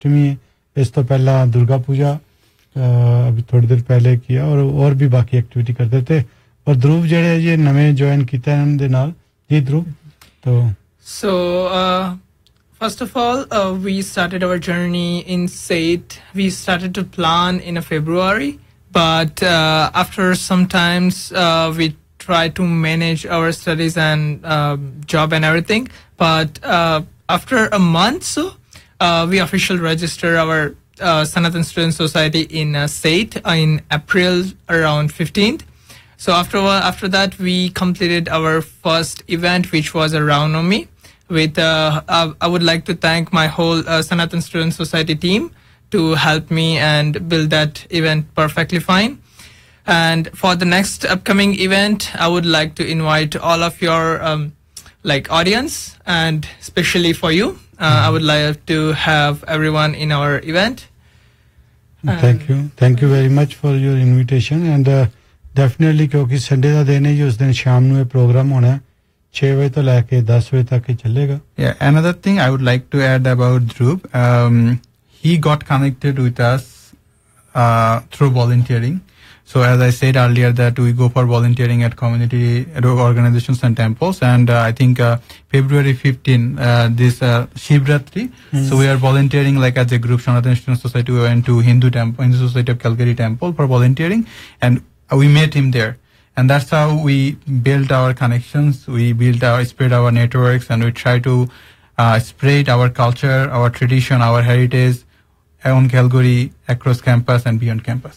जन्माष्टमी इस तो पहला दुर्गा पूजा अभी थोड़ी देर पहले किया और भी बाकी एक्टिविटी करते थे और ध्रुव जेड़े ये नवे ज्वाइन कीते हैं दे नाल जी ध्रुव तो So first of all we started our journey in SAIT. We started to plan in February, but after some times we try to manage our studies and job and everything, but after a month so we officially register our Sanatan Student Society in SAIT in April around 15th. So after that we completed our first event, which was a Raunami with I would like to thank my whole Sanatan Student Society team to help me and build that event perfectly fine. And for the next upcoming event, I would like to invite all of your audience, and especially for you, I would like to have everyone in our event. Thank you very much for your invitation, and definitely क्योंकि Sunday का दिन है जी उस दिन शाम ਨੂੰ ਇਹ programme ਹੋਣਾ 6 ਵਜੇ ਤੋਂ ਲੈ ਕੇ 10 ਵਜੇ ਤੱਕ ਹੀ ਚੱਲੇਗਾ. Yeah, another thing I would like to add about Dhruv, he got connected with us through volunteering. So as I said earlier that we go for volunteering at community organizations and temples, and I think February 15 this Shivratri, so we are volunteering like as a group. Sanatan Student Society, we went to Hindu Society of Calgary temple for volunteering, and we met him there, and that's how we built our connections. We spread our networks, and we try to spread our culture, our tradition, our heritage on Calgary, across campus and beyond campus.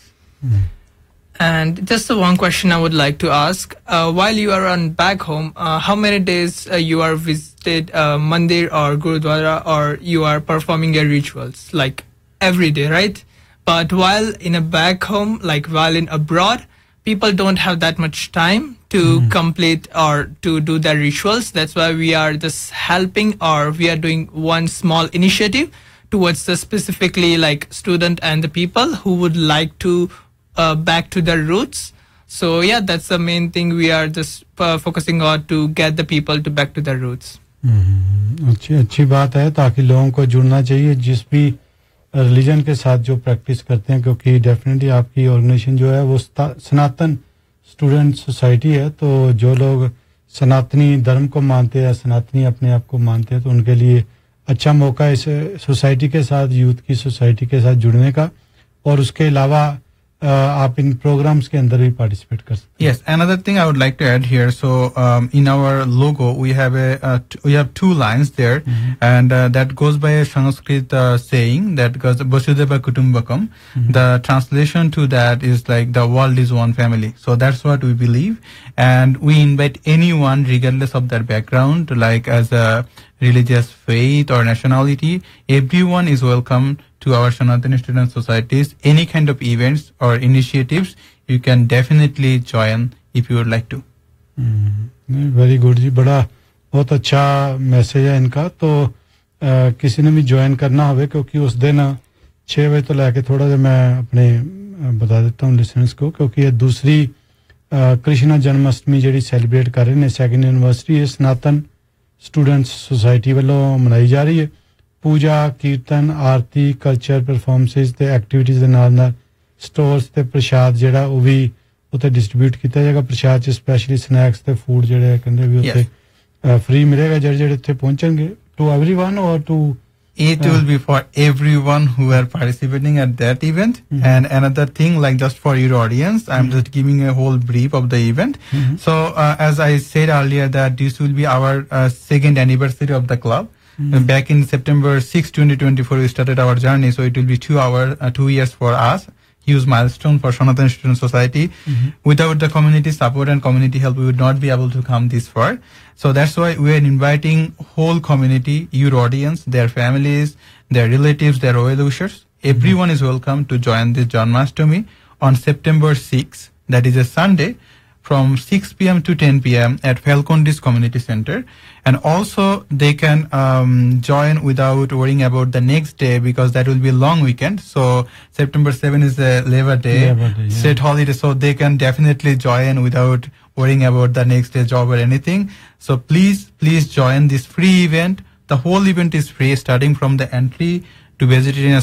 And just the one question I would like to ask, while you are on back home, how many days you are visited mandir or gurudwara, or you are performing your rituals like every day, right? But while in a back home, like while in abroad, people don't have that much time to complete or to do their rituals. That's why we are just helping, or we are doing one small initiative towards the specifically like student and the people who would like to back to their roots. So yeah, that's the main thing we are just focusing on, to get the people to back to their roots. अच्छी बात है, ताकि लोगों को जुड़ना चाहिए जिस भी रिलीजन के साथ जो प्रैक्टिस करते हैं, क्योंकि डेफिनेटली आपकी ऑर्गेनाइजेशन जो है वो सनातन स्टूडेंट सोसाइटी है, तो जो लोग सनातनी धर्म को मानते हैं, सनातनी अपने आप को मानते हैं, तो उनके लिए अच्छा मौका इस सोसाइटी के साथ, यूथ की सोसाइटी के साथ जुड़ने का, और उसके अलावा आप इन प्रोग्राम्स के अंदर भी पार्टिसिपेट कर सकते हैं. Yes, another thing I would like to add here. So in our logo we have two lines there, and that goes by a Sanskrit saying that goes Vasudhaiva Kutumbakam. The translation to that is like the world is one family. So that's what we believe, and we invite anyone regardless of their background, like as a religious faith or nationality. Everyone is welcome to our Sanatani Student Societies. Any kind of events or initiatives, you can definitely join if you would like to. Very good जी, बड़ा बहुत अच्छा message है इनका. तो किसी ने भी join करना होवे, क्योंकि उस दिन 6 बजे तो लेके थोड़ा सा मैं अपने बता देता हूँ लिसनर्स को, क्योंकि ये दूसरी कृष्ण जन्माष्टमी जी सैलीब्रेट कर रहे हैं, 2nd एनिवर्सरी है सनातन स्टूडेंट्स सोसाइटी वालों मनाई जा रही है. पूजा कीर्तन आरती कल्चर परफॉर्मेंसेस ते एक्टिविटीज दे नाल नाल स्टोर्स ते प्रसाद जेड़ा वो भी उत्थे डिस्ट्रीब्यूट किया जाएगा. प्रसाद च स्पेशली स्नैक्स ते फूड जेड़े कहंदे भी उत्थे फ्री मिलेगा जेड़े उत्थे पहुंचणगे. टू एवरीवन और to It will be for everyone who are participating at that event. And another thing, like just for your audience, I'm just giving a whole brief of the event. So as I said earlier that this will be our 2nd anniversary of the club. Back in September 6, 2024, we started our journey. So it will be 2 years for us. Huge milestone for Sanatan Student Society. Without the community support and community help, we would not be able to come this far. So that's why we are inviting whole community, your audience, their families, their relatives, their well-wishers. Everyone is welcome to join this Janmashtami on September 6th. That is a Sunday, from 6 p.m. to 10 p.m. at Falcondis Community Center. And also they can join without worrying about the next day, because that will be a long weekend. So September 7 is a Labor Day, state holiday, so they can definitely join without worrying about the next day job or anything. So please join this free event. The whole event is free, starting from the entry to vegetarian